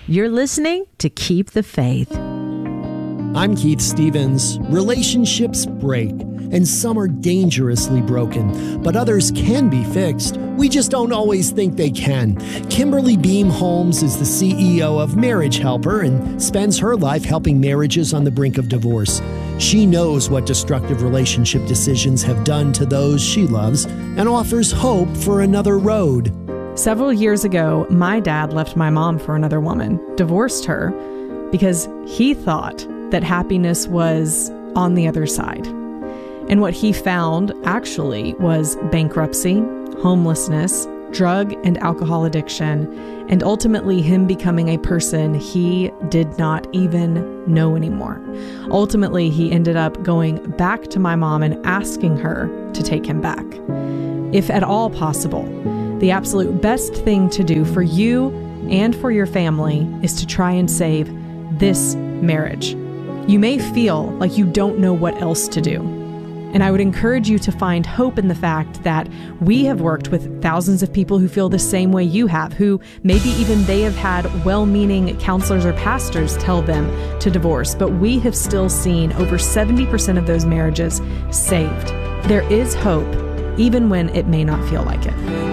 You're listening to Keep the Faith. I'm Keith Stevens. Relationships break, and some are dangerously broken, but others can be fixed. We just don't always think they can. Kimberly Beam Holmes is the CEO of Marriage Helper and spends her life helping marriages on the brink of divorce. She knows what destructive relationship decisions have done to those she loves and offers hope for another road. Several years ago, my dad left my mom for another woman, divorced her, because he thought that happiness was on the other side. And what he found actually was bankruptcy, homelessness, drug and alcohol addiction, and ultimately him becoming a person he did not even know anymore. Ultimately, he ended up going back to my mom and asking her to take him back, if at all possible. The absolute best thing to do for you and for your family is to try and save this marriage. You may feel like you don't know what else to do. And I would encourage you to find hope in the fact that we have worked with thousands of people who feel the same way you have, who maybe even they have had well-meaning counselors or pastors tell them to divorce, but we have still seen over 70% of those marriages saved. There is hope, even when it may not feel like it.